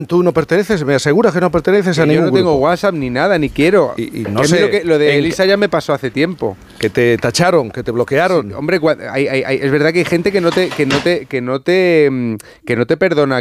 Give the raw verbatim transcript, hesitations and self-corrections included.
Tú no perteneces, me aseguras que no perteneces que a ningún Yo no tengo grupo. WhatsApp ni nada, ni quiero. Y, y no Que sé, lo, que, lo de en- Elisa ya me pasó hace tiempo. que te tacharon, que te bloquearon. Sí, hombre, cua- hay- hay- hay- es verdad que hay gente que no te, que no te, que no te, mm, que no te perdona